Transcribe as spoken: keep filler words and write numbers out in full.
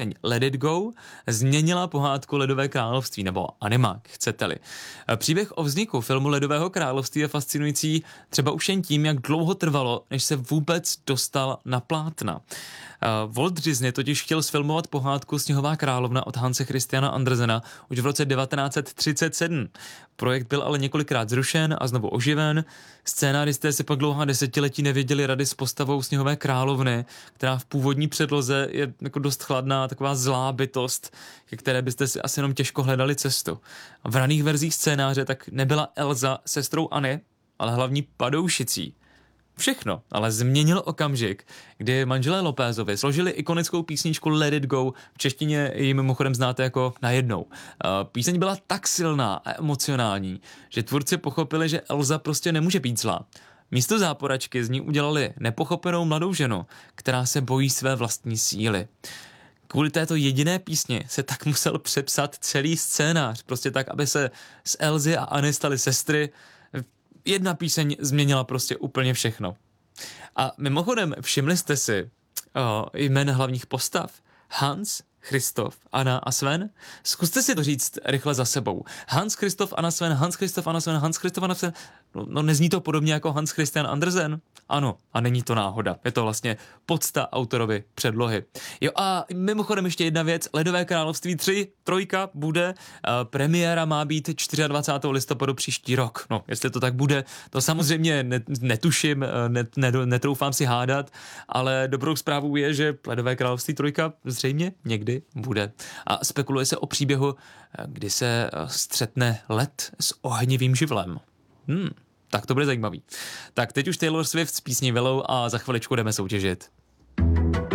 Let It Go změnila pohádku Ledové království, nebo animák, chcete-li. Příběh o vzniku filmu Ledového království je fascinující třeba už jen tím, jak dlouho trvalo, než se vůbec dostal na plátna. Walt Disney totiž chtěl sfilmovat pohádku Sněhová královna od Hanse Christiana Andersena už v roce devatenáct set třicet sedm. Projekt byl ale několikrát zrušen a znovu oživen. Scénáristé si pak dlouhá desetiletí nevěděli rady s postavou Sněhové královny, která v původní předloze je jako dost chladná, taková zlá bytost, ke které byste si asi jenom těžko hledali cestu. A v raných verzích scénáře tak nebyla Elza sestrou Anny, ale hlavní padoušicí. Všechno ale změnil okamžik, kdy manželé Lopézovi složili ikonickou písničku Let It Go, v češtině ji mimochodem znáte jako Najednou. Píseň byla tak silná a emocionální, že tvůrci pochopili, že Elza prostě nemůže být zlá. Místo záporačky z ní udělali nepochopenou mladou ženu, která se bojí své vlastní síly. Kvůli této jediné písni se tak musel přepsat celý scénář, prostě tak, aby se z Elzy a Anny staly sestry. Jedna píseň změnila prostě úplně všechno. A mimochodem, všimli jste si o, jmen hlavních postav? Hans, Christoph, Anna a Sven? Zkuste si to říct rychle za sebou. Hans, Christoph, Anna, Sven, Hans, Christoph, Anna, Sven, Hans, Christoph, Anna, Sven. No, no nezní to podobně jako Hans Christian Andersen? Ano, a není to náhoda. Je to vlastně podsta autorovy předlohy. Jo a mimochodem ještě jedna věc. Ledové království tři, trojka bude. Uh, premiéra má být dvacátého čtvrtého listopadu příští rok. No, jestli to tak bude, to samozřejmě net, netuším, net, net, netroufám si hádat, ale dobrou zprávou je, že Ledové království trojka zřejmě někdy bude. A spekuluje se o příběhu, kdy se střetne led s ohnivým živlem. Hmm, tak to bude zajímavý. Tak teď už Taylor Swift s písní Willow a za chviličku jdeme soutěžit.